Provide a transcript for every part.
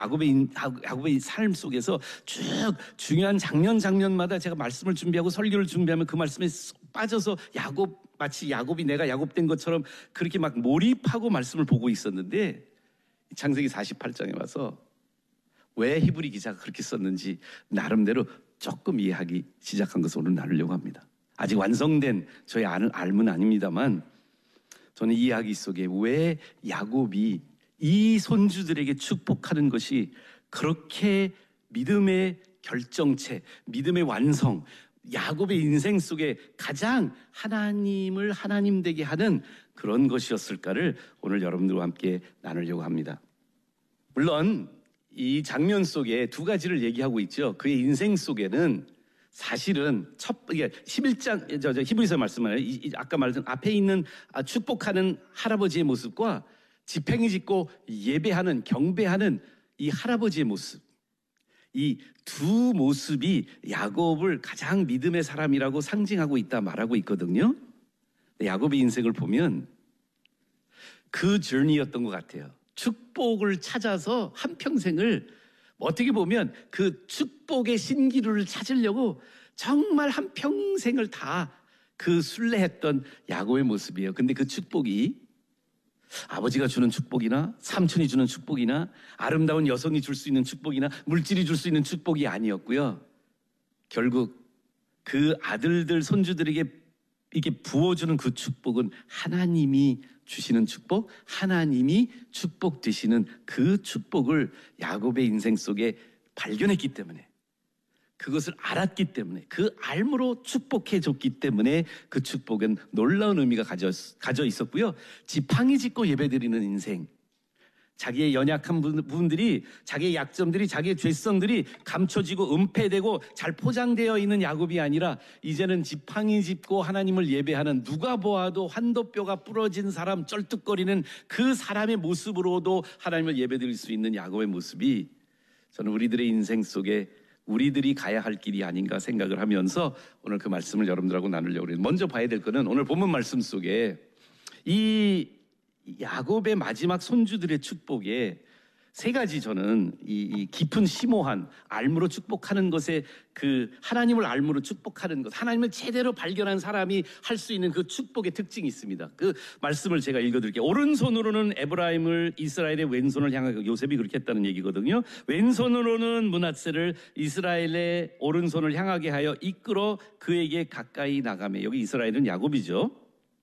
야곱의 삶 속에서 쭉 중요한 장면마다 제가 말씀을 준비하고 설교를 준비하면 그 말씀에 빠져서 마치 야곱이 내가 야곱된 것처럼 그렇게 막 몰입하고 말씀을 보고 있었는데, 창세기 48장에 와서 왜 히브리 기자가 그렇게 썼는지 나름대로 조금 이해하기 시작한 것을 오늘 나누려고 합니다. 아직 완성된 저의 알은 아닙니다만, 저는 이 이야기 속에 왜 야곱이 이 손주들에게 축복하는 것이 그렇게 믿음의 결정체, 믿음의 완성, 야곱의 인생 속에 가장 하나님을 하나님 되게 하는 그런 것이었을까를 오늘 여러분들과 함께 나누려고 합니다. 물론 이 장면 속에 두 가지를 얘기하고 있죠. 그의 인생 속에는 사실은 11장 히브리서 말씀을 아까 말했던 앞에 있는 축복하는 할아버지의 모습과 지팡이 짚고 예배하는 경배하는 이 할아버지의 모습, 이 두 모습이 야곱을 가장 믿음의 사람이라고 상징하고 있다 말하고 있거든요. 야곱의 인생을 보면 그 journey였던 것 같아요. 축복을 찾아서 한평생을, 어떻게 보면 그 축복의 신기루를 찾으려고 정말 한평생을 다 그 순례했던 야곱의 모습이에요. 근데 그 축복이 아버지가 주는 축복이나 삼촌이 주는 축복이나 아름다운 여성이 줄 수 있는 축복이나 물질이 줄 수 있는 축복이 아니었고요. 결국 그 아들들 손주들에게 이게 부어주는 그 축복은 하나님이 주시는 축복, 하나님이 축복 되시는 그 축복을 야곱의 인생 속에 발견했기 때문에, 그것을 알았기 때문에, 그 알므로 축복해 줬기 때문에 그 축복은 놀라운 의미가 가져 있었고요. 지팡이 짚고 예배드리는 인생, 자기의 연약한 부분들이, 자기의 약점들이, 자기의 죄성들이 감춰지고 은폐되고 잘 포장되어 있는 야곱이 아니라 이제는 지팡이 짚고 하나님을 예배하는, 누가 보아도 환도뼈가 부러진 사람, 쩔뚝거리는 그 사람의 모습으로도 하나님을 예배드릴 수 있는 야곱의 모습이 저는 우리들의 인생 속에 우리들이 가야 할 길이 아닌가 생각을 하면서 오늘 그 말씀을 여러분들하고 나누려고 해요. 먼저 봐야 될 거는 오늘 본문 말씀 속에 이 야곱의 마지막 손주들의 축복에 세 가지, 저는 이 깊은 심오한 알므로 축복하는 것에, 그 하나님을 알므로 축복하는 것, 하나님을 제대로 발견한 사람이 할 수 있는 그 축복의 특징이 있습니다. 그 말씀을 제가 읽어드릴게요. 오른손으로는 에브라임을, 이스라엘의 왼손을 향하고, 요셉이 그렇게 했다는 얘기거든요. 왼손으로는 므낫세를 이스라엘의 오른손을 향하게 하여 이끌어 그에게 가까이 나가매. 여기 이스라엘은 야곱이죠.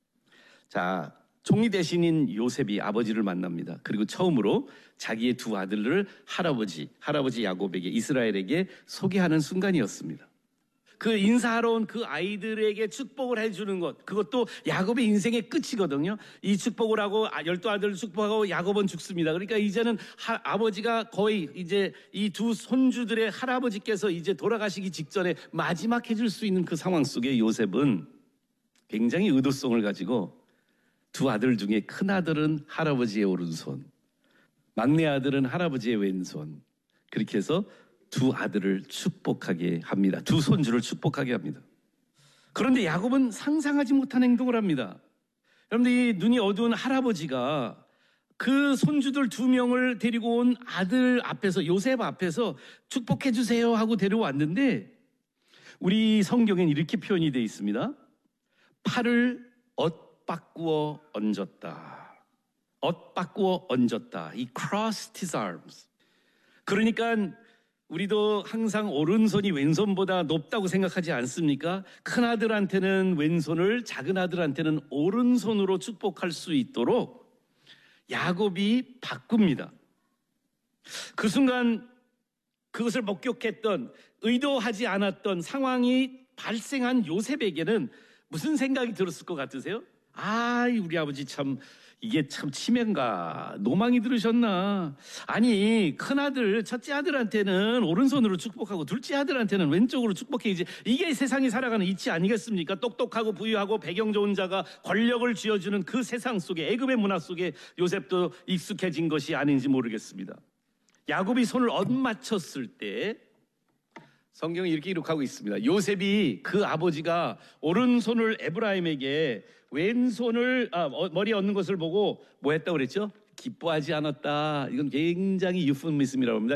자, 총리 대신인 요셉이 아버지를 만납니다. 그리고 처음으로 자기의 두 아들을 할아버지 야곱에게, 이스라엘에게 소개하는 순간이었습니다. 그 인사하러 온 그 아이들에게 축복을 해주는 것, 그것도 야곱의 인생의 끝이거든요. 이 축복을 하고 12아들을 축복하고 야곱은 죽습니다. 그러니까 이제는 아버지가 거의 이제 이 두 손주들의 할아버지께서 이제 돌아가시기 직전에 마지막 해줄 수 있는 그 상황 속에 요셉은 굉장히 의도성을 가지고 두 아들 중에 큰 아들은 할아버지의 오른손, 막내 아들은 할아버지의 왼손, 그렇게 해서 두 아들을 축복하게 합니다. 두 손주를 축복하게 합니다. 그런데 야곱은 상상하지 못한 행동을 합니다. 여러분들, 이 눈이 어두운 할아버지가 그 손주들 두 명을 데리고 온 아들 앞에서, 요셉 앞에서 축복해 주세요 하고 데려왔는데, 우리 성경엔 이렇게 표현이 되어 있습니다. 팔을 바꾸어 얹었다. 바꾸어 얹었다. He crossed his arms. 그러니까 우리도 항상 오른손이 왼손보다 높다고 생각하지 않습니까? 큰 아들한테는 왼손을, 작은 아들한테는 오른손으로 축복할 수 있도록 야곱이 바꿉니다. 그 순간 그것을 목격했던, 의도하지 않았던 상황이 발생한 요셉에게는 무슨 생각이 들었을 것 같으세요? 우리 아버지 참, 이게 참 치매인가, 노망이 들으셨나. 아니, 큰아들, 첫째 아들한테는 오른손으로 축복하고 둘째 아들한테는 왼쪽으로 축복해야지. 이게 세상이 살아가는 이치 아니겠습니까? 똑똑하고 부유하고 배경 좋은 자가 권력을 쥐어주는 그 세상 속에, 애굽의 문화 속에 요셉도 익숙해진 것이 아닌지 모르겠습니다. 야곱이 손을 얹맞췄을 때 성경이 이렇게 기록하고 있습니다. 요셉이, 그 아버지가 오른손을 에브라임에게, 왼손을 머리에 얹는 것을 보고 뭐 했다고 그랬죠? 기뻐하지 않았다. 이건 굉장히 유포미즘이라고 합니다.